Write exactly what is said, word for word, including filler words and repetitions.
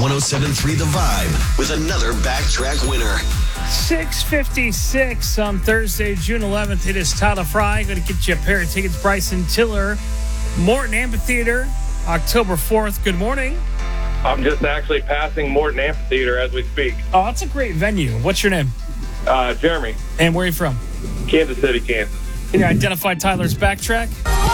one oh seven point three The Vibe with another Backtrack winner. six fifty-six on Thursday, June eleventh. It is Tyler Fry. Going to get you a pair of tickets. Bryson Tiller, Morton Amphitheater, October fourth. Good morning. I'm just actually passing Morton Amphitheater as we speak. Oh, that's a great venue. What's your name? Uh, Jeremy, And where are you from? Kansas City, Kansas. Can you identify Tyler's Backtrack?